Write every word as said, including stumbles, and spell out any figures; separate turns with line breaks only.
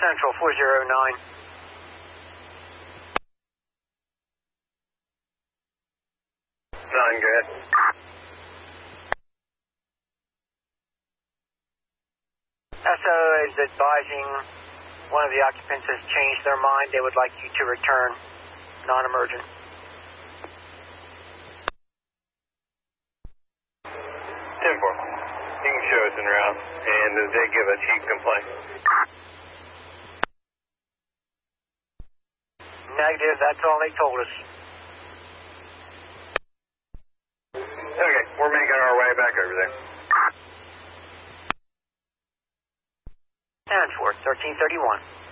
Central four zero nine.
Nine, go ahead.
S O is advising one of the occupants has changed their mind. They would like you to return non-emergent.
ten four. You can show us en route. And did they give a chief complaint?
Negative, that's all they told us.
Okay, we're making our way back over there.
ten four, thirteen thirty-one.